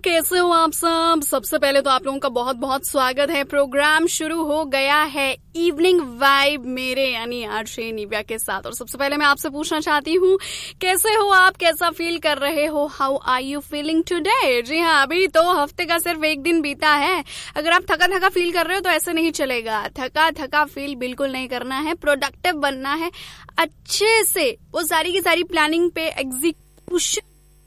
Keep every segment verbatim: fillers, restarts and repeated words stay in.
कैसे हो आप सब। सबसे पहले तो आप लोगों का बहुत बहुत स्वागत है। प्रोग्राम शुरू हो गया है इवनिंग वाइब मेरे यानी आरजे निव्या के साथ। और सबसे पहले मैं आपसे पूछना चाहती हूँ, कैसे हो आप, कैसा फील कर रहे हो, how are you feeling today. जी हाँ, अभी तो हफ्ते का सिर्फ एक दिन बीता है। अगर आप थका थका फील कर रहे हो तो ऐसे नहीं चलेगा। थका थका फील बिल्कुल नहीं करना है, प्रोडक्टिव बनना है, अच्छे से वो सारी की सारी प्लानिंग पे एग्जीक्यूशन।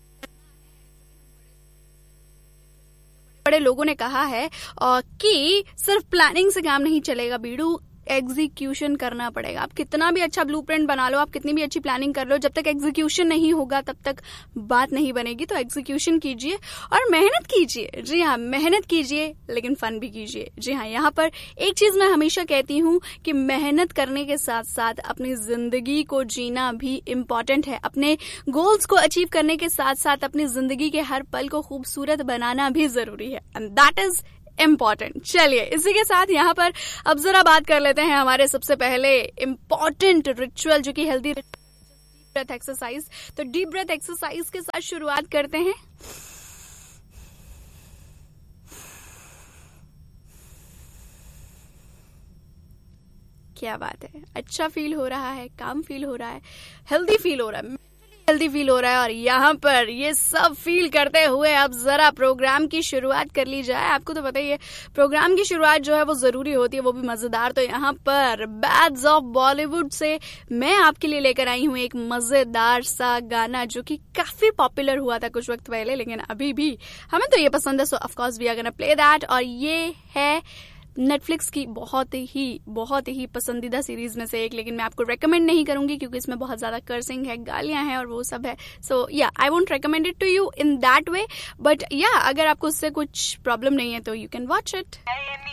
बड़े लोगों ने कहा है कि सिर्फ प्लानिंग से काम नहीं चलेगा बीड़ू, एग्जीक्यूशन करना पड़ेगा। आप कितना भी अच्छा ब्लूप्रिंट बना लो, आप कितनी भी अच्छी प्लानिंग कर लो, जब तक एग्जीक्यूशन नहीं होगा तब तक बात नहीं बनेगी। तो एग्जीक्यूशन कीजिए और मेहनत कीजिए। जी हाँ, मेहनत कीजिए लेकिन फन भी कीजिए। जी हाँ, यहाँ पर एक चीज मैं हमेशा कहती हूँ कि मेहनत करने के साथ साथ अपनी जिंदगी को जीना भी इम्पोर्टेंट है। अपने गोल्स को अचीव करने के साथ साथ अपनी जिंदगी के हर पल को खूबसूरत बनाना भी जरूरी है, एंड दैट इज इम्पॉर्टेंट। चलिए इसी के साथ यहाँ पर अब जरा बात कर लेते हैं हमारे सबसे पहले इम्पॉर्टेंट रिचुअल, जो कि हेल्दी ब्रेथ एक्सरसाइज। तो डीप ब्रेथ एक्सरसाइज के साथ शुरुआत करते हैं। क्या बात है, अच्छा फील हो रहा है, काम फील हो रहा है, हेल्दी फील हो रहा है, हेल्दी फील हो रहा है। और यहाँ पर ये सब फील करते हुए अब जरा प्रोग्राम की शुरुआत कर ली जाए। आपको तो पता ही है प्रोग्राम की शुरुआत जो है वो जरूरी होती है, वो भी मजेदार। तो यहाँ पर बैड्स ऑफ बॉलीवुड से मैं आपके लिए लेकर आई हूँ एक मजेदार सा गाना, जो कि काफी पॉपुलर हुआ था कुछ वक्त पहले, लेकिन अभी भी हमें तो ये पसंद है। So of course we are gonna play that. और ये है नेटफ्लिक्स की बहुत ही बहुत ही पसंदीदा सीरीज में से एक, लेकिन मैं आपको रेकमेंड नहीं करूंगी क्योंकि इसमें बहुत ज्यादा कर्सिंग है, गालियां हैं और वो सब है। सो या I won't recommend it to you in that way, but या अगर आपको उससे कुछ प्रॉब्लम नहीं है तो यू कैन वॉच इट।